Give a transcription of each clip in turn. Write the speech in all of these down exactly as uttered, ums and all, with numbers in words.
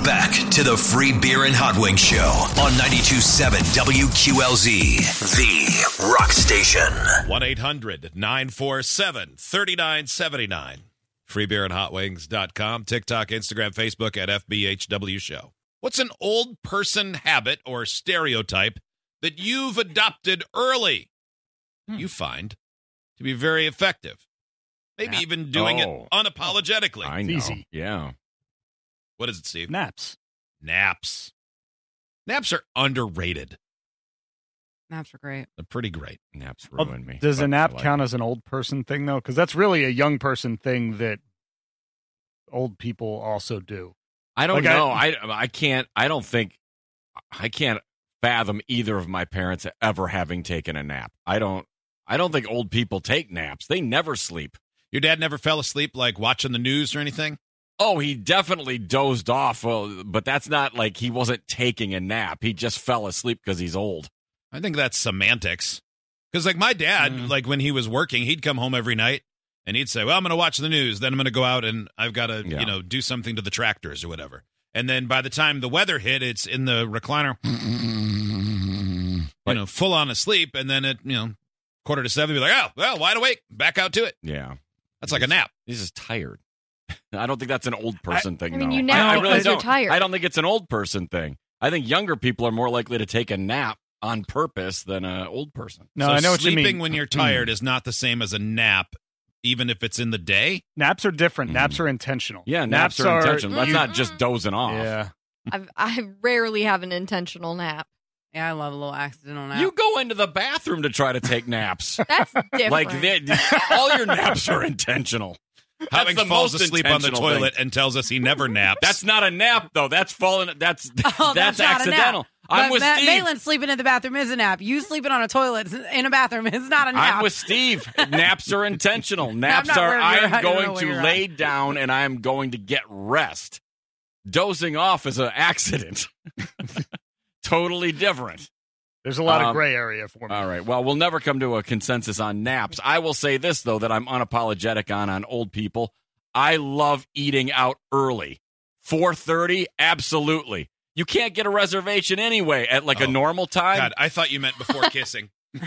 Back to the Free Beer and Hot Wings Show on ninety-two point seven W Q L Z, the rock station. one eight hundred nine four seven three nine seven nine. free beer and hot wings dot com. TikTok, Instagram, Facebook at F B H W Show. What's an old person habit or stereotype that you've adopted early, hmm. you find to be very effective? Maybe Nap. even doing oh. it unapologetically. I know. Easy. Yeah. What is it, Steve? Naps. Naps. Naps are underrated. Naps are great. They're pretty great. Naps ruin oh, me. Does a nap like count it. as an old person thing, though? Because that's really a young person thing that old people also do. I don't like know. I, I I can't. I don't think. I can't fathom either of my parents ever having taken a nap. I don't. I don't think old people take naps. They never sleep. Your dad never fell asleep, like watching the news or anything? Oh, he definitely dozed off, well, but that's not like he wasn't taking a nap. He just fell asleep because he's old. I think that's semantics. Because, like, my dad, mm. like, when he was working, he'd come home every night, and he'd say, well, I'm going to watch the news, then I'm going to go out, and I've got to, yeah. you know, do something to the tractors or whatever. And then by the time the weather hit, it's in the recliner, you know, full on asleep, and then at, you know, quarter to seven, be like, oh, well, wide awake, back out to it. Yeah. That's like a nap. He's just tired. I don't think that's an old person I, thing, I mean, though. you nap I, I because really you're don't. tired. I don't think it's an old person thing. I think younger people are more likely to take a nap on purpose than an old person. No, so I know what you mean. Sleeping when you're tired is not the same as a nap, even if it's in the day? Naps are different. Mm. Naps are intentional. Yeah, naps, naps are, are intentional. That's not just dozing off. Yeah. I've, I rarely have an intentional nap. Yeah, I love a little accidental nap. You go into the bathroom to try to take naps. That's different. Like, they, all your naps are intentional. Having falls asleep on the toilet thing. and tells us he never naps. That's not a nap, though. That's falling. That's oh, that's, that's accidental. I'm but with Ma- Steve. Maitland sleeping in the bathroom is a nap. You sleeping on a toilet in a bathroom is not a nap. I'm with Steve. Naps are intentional. Naps I'm are I I'm going to lay at. down and I'm going to get rest. Dozing off is an accident. Totally different. There's a lot um, of gray area for me. All right. Well, we'll never come to a consensus on naps. I will say this, though, that I'm unapologetic on on old people. I love eating out early. four thirty, absolutely. You can't get a reservation anyway at like oh, a normal time. God, I thought you meant before kissing.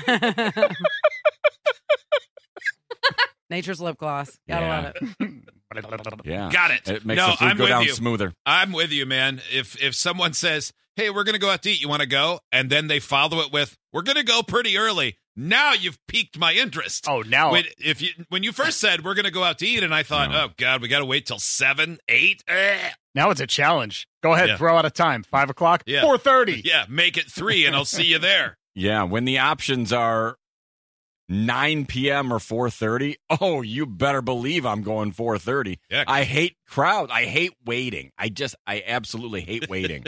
Nature's lip gloss. Gotta yeah. love it. Yeah. Got it. It makes no, the food I'm go with down you. smoother. I'm with you, man. If if someone says, hey, we're going to go out to eat, you want to go? And then they follow it with, we're going to go pretty early. Now you've piqued my interest. Oh, now. When, if you, when you first said, we're going to go out to eat, and I thought, no. oh, God, we got to wait till seven, eight. Eh. Now it's a challenge. Go ahead, yeah. throw out a time. five o'clock? Yeah. four thirty. Yeah, make it three, and I'll see you there. Yeah, when the options are nine p.m. or four thirty, oh, you better believe I'm going four thirty. Yeah. I hate crowds. I hate waiting. I just, I absolutely hate waiting.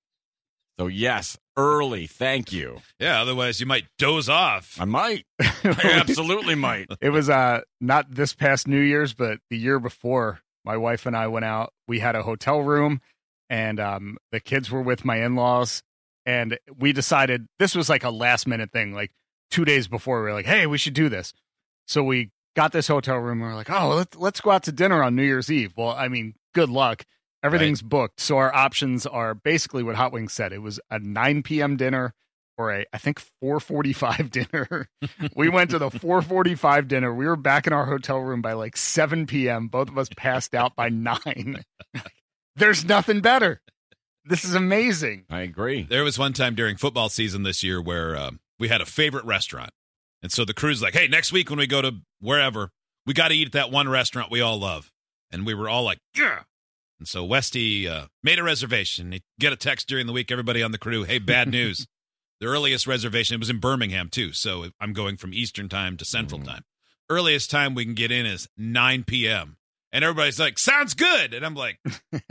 So, yes, early. Thank you. Yeah, otherwise you might doze off. I might. I absolutely might. It was uh not this past New Year's, but the year before. My wife and I went out. We had a hotel room, and um, the kids were with my in-laws, and we decided this was like a last-minute thing. Like two days before, we were like, hey, we should do this. So we got this hotel room. And we were like, oh, let's, let's go out to dinner on New Year's Eve. Well, I mean, good luck. Everything's right. booked. So our options are basically what Hot Wings said. It was a nine p.m. dinner or a, I think, four forty-five dinner. We went to the four forty-five dinner. We were back in our hotel room by like seven p.m. Both of us passed out by nine. There's nothing better. This is amazing. I agree. There was one time during football season this year where um, we had a favorite restaurant. And so the crew's like, hey, next week when we go to wherever, we got to eat at that one restaurant we all love. And we were all like, yeah. And so Westy uh, made a reservation. He get a text during the week, everybody on the crew, hey, bad news. The earliest reservation, it was in Birmingham, too. So I'm going from Eastern time to Central mm. time. Earliest time we can get in is nine p.m. And everybody's like, sounds good. And I'm like,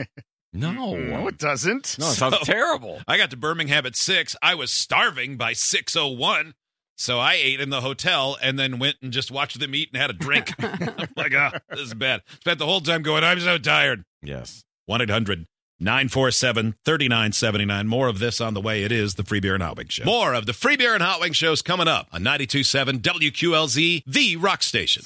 no. No, it doesn't. No, it sounds so, terrible. I got to Birmingham at six. I was starving by six oh one. So I ate in the hotel and then went and just watched them eat and had a drink. I'm like, oh, this is bad. Spent the whole time going, I'm so tired. Yes. one eight hundred nine four seven three nine seven nine. More of this on the way. It is the Free Beer and Hot Wings Show. More of the Free Beer and Hot Wings shows coming up on ninety-two point seven W Q L Z, the rock station.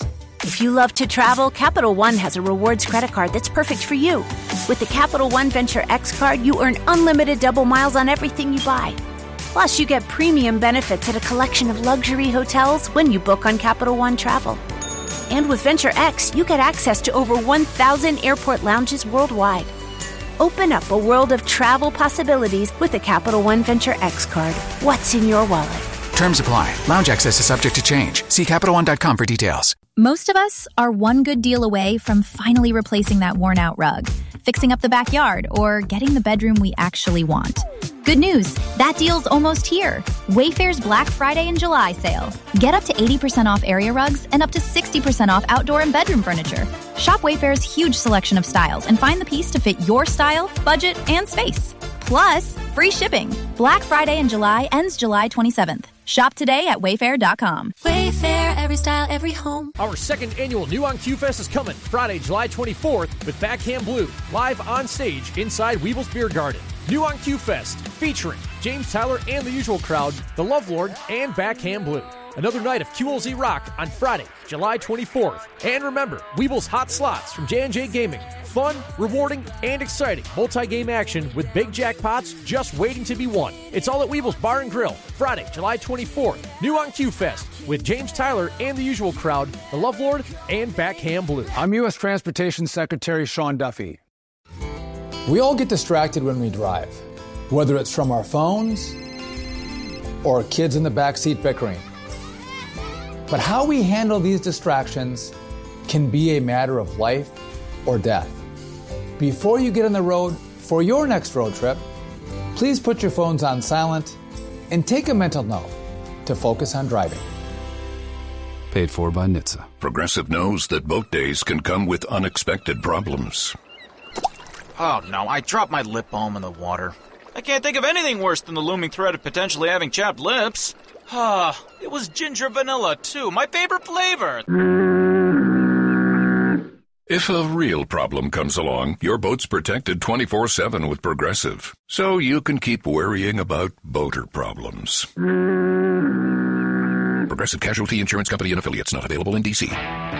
If you love to travel, Capital One has a rewards credit card that's perfect for you. With the Capital One Venture X card, you earn unlimited double miles on everything you buy. Plus, you get premium benefits at a collection of luxury hotels when you book on Capital One Travel. And with Venture X, you get access to over one thousand airport lounges worldwide. Open up a world of travel possibilities with the Capital One Venture X card. What's in your wallet? Terms apply. Lounge access is subject to change. See Capital One dot com for details. Most of us are one good deal away from finally replacing that worn-out rug, fixing up the backyard, or getting the bedroom we actually want. Good news, that deal's almost here. Wayfair's Black Friday and July sale. Get up to eighty percent off area rugs and up to sixty percent off outdoor and bedroom furniture. Shop Wayfair's huge selection of styles and find the piece to fit your style, budget, and space. Plus, free shipping. Black Friday in July ends July twenty-seventh. Shop today at wayfair dot com. Wayfair, every style, every home. Our second annual New On Q Fest is coming Friday, July twenty-fourth with Backhand Blue, live on stage inside Weebles Beer Garden. New On Q Fest, featuring James Tyler and the Usual Crowd, The Lovelord, and Backhand Blue. Another night of Q L Z Rock on Friday, July twenty-fourth. And remember, Weebles Hot Slots from J and J Gaming. Fun, rewarding, and exciting multi-game action with big jackpots just waiting to be won. It's all at Weebles Bar and Grill, Friday, July twenty-fourth. New On Q Fest with James Tyler and the Usual Crowd, The Lovelord, and Backhand Blue. I'm U S Transportation Secretary Sean Duffy. We all get distracted when we drive, whether it's from our phones or kids in the backseat bickering. But how we handle these distractions can be a matter of life or death. Before you get on the road for your next road trip, please put your phones on silent and take a mental note to focus on driving. Paid for by N H T S A. Progressive knows that boat days can come with unexpected problems. Oh no, I dropped my lip balm in the water. I can't think of anything worse than the looming threat of potentially having chapped lips. Ah, it was ginger vanilla too, my favorite flavor. If a real problem comes along, your boat's protected twenty-four seven with Progressive, so you can keep worrying about boater problems. Progressive Casualty Insurance Company and Affiliates, not available in D C.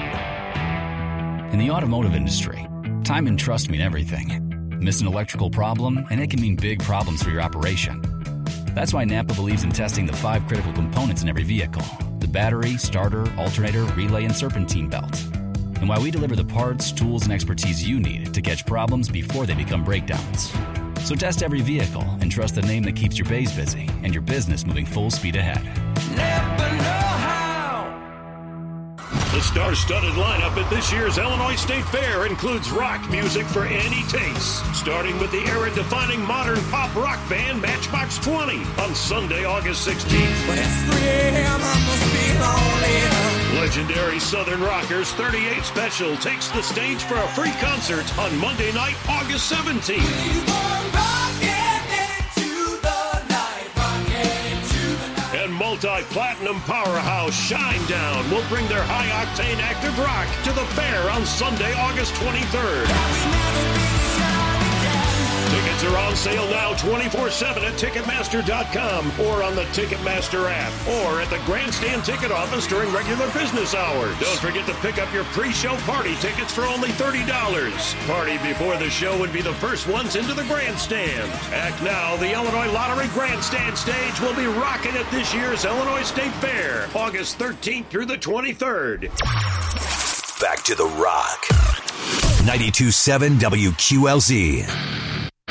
In the automotive industry, time and trust mean everything. Miss an electrical problem, and it can mean big problems for your operation. That's why Napa believes in testing the five critical components in every vehicle: the battery, starter, alternator, relay, and serpentine belt. And why we deliver the parts, tools, and expertise you need to catch problems before they become breakdowns. So test every vehicle and trust the name that keeps your bays busy and your business moving full speed ahead. Napa know-how. The star-studded lineup at this year's Illinois State Fair includes rock music for any taste, starting with the era-defining modern pop rock band Matchbox twenty on Sunday, August sixteenth. But it's three a.m., I must be lonely. Legendary Southern Rockers thirty-eight Special takes the stage for a free concert on Monday night, August seventeenth. And multi-platinum powerhouse Shinedown will bring their high-octane active rock to the fair on Sunday, August twenty-third. Tickets are on sale now twenty-four seven at Ticketmaster dot com or on the Ticketmaster app or at the Grandstand ticket office during regular business hours. Don't forget to pick up your pre-show party tickets for only thirty dollars. Party before the show would be the first ones into the Grandstand. Act now, the Illinois Lottery Grandstand stage will be rocking at this year's Illinois State Fair, August thirteenth through the twenty-third. Back to the Rock. ninety-two point seven W Q L Z.